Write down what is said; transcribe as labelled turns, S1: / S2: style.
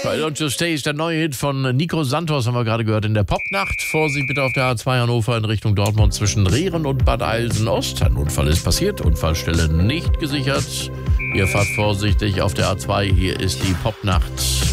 S1: Don't You Stay ist der neue Hit von Nico Santos, haben wir gerade gehört, in der Popnacht. Vorsicht bitte auf der A2 Hannover in Richtung Dortmund zwischen Rehren und Bad Eilsen-Ost. Ein Unfall ist passiert, Unfallstelle nicht gesichert. Ihr fahrt vorsichtig auf der A2, hier ist die Popnacht.